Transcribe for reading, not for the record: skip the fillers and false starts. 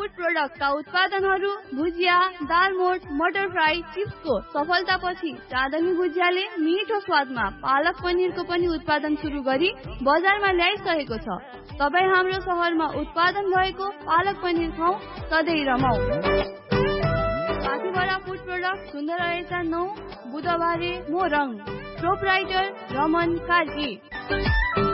Food प्रोडक्टका उत्पादनहरू भुजिया, दालमोट, मटर fry, चिप्सको सफलतापछि चाँदनी भुजियाले मिठो स्वादमा पालक पनिरको पनि उत्पादन सुरु गरी बजारमा ल्याइसकेको छ। तपाईँ हाम्रो शहरमा उत्पादन भएको पालक पनिर खाऊ, सधैँ रमाऊ। पाथिभरा फुड प्रोडक्ट सुन्दर रहेछ 9 बुधबारे मोरङ। प्रोपराइटर रमन कार्की।